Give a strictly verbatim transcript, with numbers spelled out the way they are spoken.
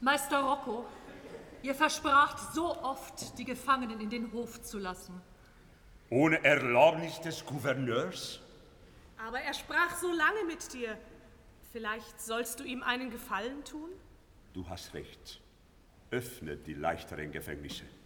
Meister Rocco, ihr verspracht so oft, die Gefangenen in den Hof zu lassen. Ohne Erlaubnis des Gouverneurs? Aber er sprach so lange mit dir. Vielleicht sollst du ihm einen Gefallen tun? Du hast recht. Öffne die leichteren Gefängnisse.